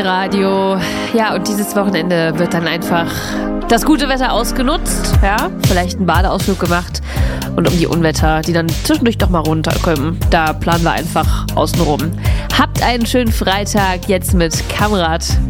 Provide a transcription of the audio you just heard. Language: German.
Radio. Ja, und dieses Wochenende wird dann einfach das gute Wetter ausgenutzt. Ja, vielleicht einen Badeausflug gemacht. Und um die Unwetter, die dann zwischendurch doch mal runterkommen, da planen wir einfach außenrum. Habt einen schönen Freitag jetzt mit Kamrat.